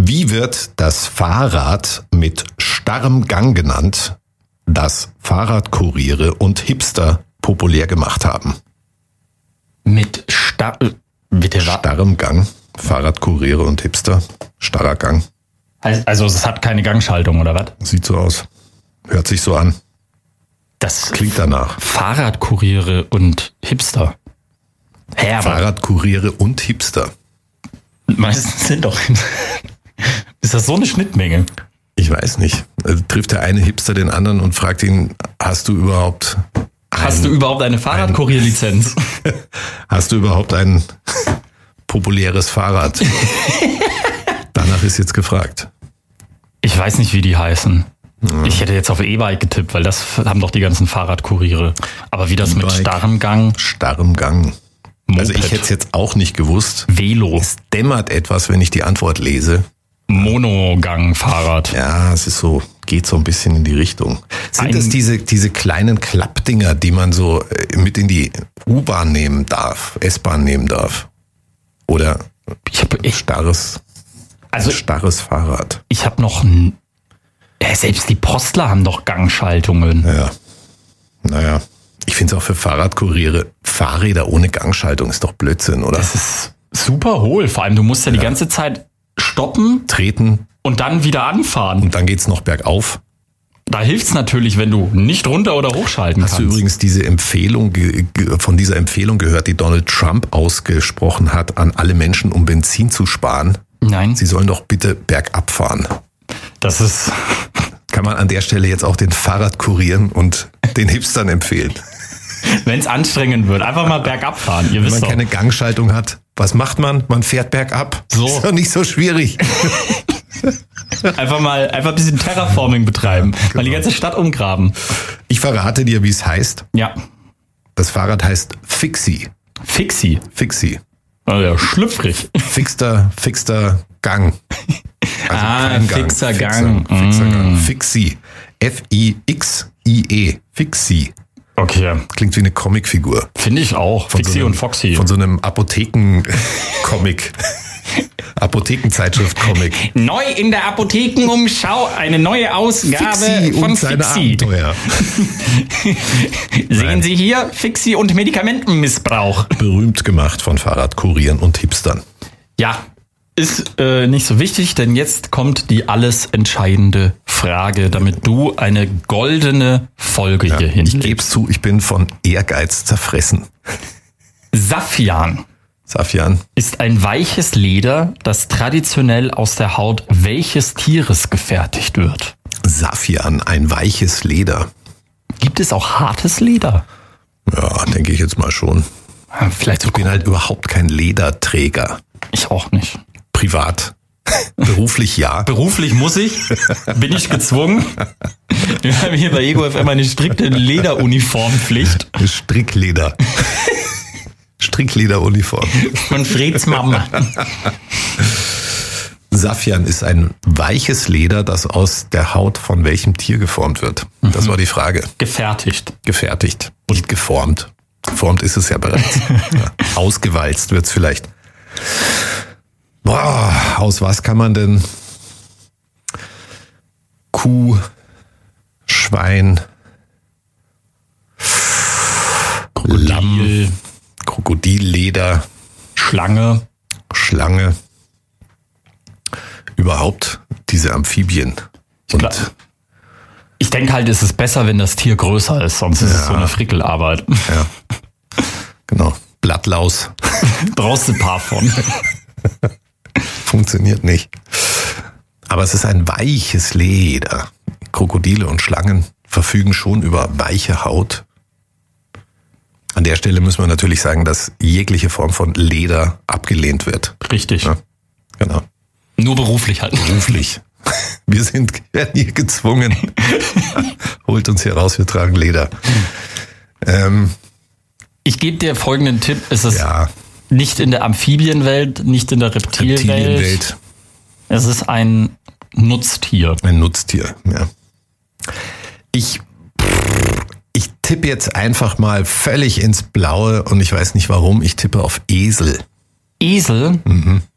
Wie wird das Fahrrad mit starrem Gang genannt, das Fahrradkuriere und Hipster populär gemacht haben? Mit starrem Gang. Fahrradkuriere und Hipster. Starrer Gang. Also es hat keine Gangschaltung, oder was? Sieht so aus. Hört sich so an. Das klingt danach. Fahrradkuriere und Hipster. Hä, aber Fahrradkuriere und Hipster. meistens sind doch... Ist das so eine Schnittmenge? Ich weiß nicht. Also trifft der eine Hipster den anderen und fragt ihn, hast du überhaupt eine Fahrradkurierlizenz? Hast du überhaupt ein populäres Fahrrad? Danach ist jetzt gefragt. Ich weiß nicht, wie die heißen. Ich hätte jetzt auf E-Bike getippt, weil das haben doch die ganzen Fahrradkuriere. Aber wie das mit starrem Gang? Starrem Gang. Moped. Also ich hätte es jetzt auch nicht gewusst. Velo. Es dämmert etwas, wenn ich die Antwort lese. Monogang-Fahrrad. Ja, es ist so, geht so ein bisschen in die Richtung. Sind es diese kleinen Klappdinger, die man so mit in die U-Bahn nehmen darf, S-Bahn nehmen darf? Oder starres Fahrrad? Ich habe noch... selbst die Postler haben doch Gangschaltungen. Ja. Naja, ich finde es auch für Fahrradkuriere, Fahrräder ohne Gangschaltung ist doch Blödsinn, oder? Das ist super hohl. Vor allem, du musst ja die ganze Zeit stoppen, treten und dann wieder anfahren. Und dann geht's noch bergauf. Da hilft's natürlich, wenn du nicht runter oder hochschalten kannst. Hast du übrigens diese Empfehlung von dieser Empfehlung gehört, die Donald Trump ausgesprochen hat an alle Menschen, um Benzin zu sparen? Nein. Sie sollen doch bitte bergab fahren. Das ist... Kann man an der Stelle jetzt auch den Fahrradkurieren und den Hipstern empfehlen. Wenn es anstrengend wird, einfach mal bergab fahren. Ihr Wenn wisst man doch. keine Gangschaltung hat, was macht man? Man fährt bergab. So. Ist doch nicht so schwierig. Einfach ein bisschen Terraforming betreiben. Genau. Mal die ganze Stadt umgraben. Ich verrate dir, wie es heißt. Ja. Das Fahrrad heißt Fixie. Fixie. Fixie. Oh ja, schlüpfrig. Fixter Gang. Also kein Gang. Fixer Gang. Fixer Gang. Fixie. Fixie. Fixie. Okay. Klingt wie eine Comicfigur. Finde ich auch. Fixie und Foxy. Von so einem Apotheken-Comic. Apothekenzeitschrift-Comic. Neu in der Apothekenumschau, eine neue Ausgabe Fixie von und seine Fixie. Abenteuer. Sehen Sie hier, Fixie und Medikamentenmissbrauch. Berühmt gemacht von Fahrradkurieren und Hipstern. Ja, ist nicht so wichtig, denn jetzt kommt die alles entscheidende Frage, damit du eine goldene Folge hier Ich hinlegst. gebe zu, ich bin von Ehrgeiz zerfressen. Saffian ist ein weiches Leder, das traditionell aus der Haut welches Tieres gefertigt wird? Saffian, ein weiches Leder. Gibt es auch hartes Leder? Ja, denke ich jetzt mal schon. Vielleicht so. Ich bin halt überhaupt kein Lederträger. Ich auch nicht. Privat. Beruflich ja. Beruflich muss ich, bin ich gezwungen. Wir haben hier bei Ego FM eine strikte Lederuniformpflicht. Strickleder. Stricklederuniform. Von Freds Mama. Saffian ist ein weiches Leder, das aus der Haut von welchem Tier geformt wird? Das war die Frage. Gefertigt. Gefertigt, nicht geformt. Geformt ist es ja bereits. Ja. Ausgewalzt wird's vielleicht. Boah, aus was kann man denn Kuh, Schwein, Lamm, Krokodilleder, Schlange, überhaupt diese Amphibien. Ich denke halt, es ist besser, wenn das Tier größer ist, sonst ist es so eine Frickelarbeit. Ja, genau. Blattlaus. Brauchst du ein paar von. Funktioniert nicht. Aber es ist ein weiches Leder. Krokodile und Schlangen verfügen schon über weiche Haut. An der Stelle müssen wir natürlich sagen, dass jegliche Form von Leder abgelehnt wird. Richtig. Ja, genau. Nur beruflich halt. Beruflich. Wir werden hier gezwungen. Holt uns hier raus, wir tragen Leder. Ich gebe dir folgenden Tipp. Es ist nicht in der Amphibienwelt, nicht in der Reptilienwelt. Es ist ein Nutztier. Ein Nutztier, ja. Ich tippe jetzt einfach mal völlig ins Blaue und ich weiß nicht warum. Ich tippe auf Esel. Esel? Mhm.